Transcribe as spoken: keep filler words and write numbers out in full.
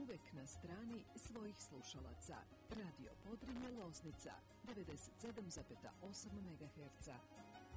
uvek na strani svojih slušalaca. Radio Podrinje Loznica, devedeset sedam zarez osam megaherca.